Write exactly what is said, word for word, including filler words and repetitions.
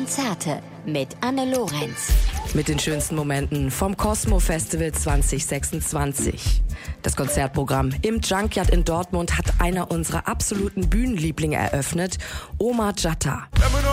Konzerte mit Anne Lorenz. Mit den schönsten Momenten vom Cosmo Festival zwanzig sechsundzwanzig. Das Konzertprogramm im Junkyard in Dortmund hat einer unserer absoluten Bühnenlieblinge eröffnet, Omar Jatta.